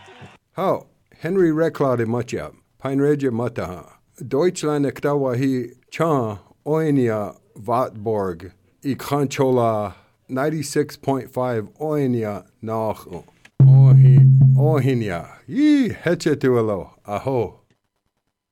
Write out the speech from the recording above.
How? Henry Reclade Matja, Peinregia Mataha. Deutschland Ektawahi Cha Oinia Vatborg, Ikanchola 96.5 Oinia Nach Ohinia. Ye Hechetuelo, Aho.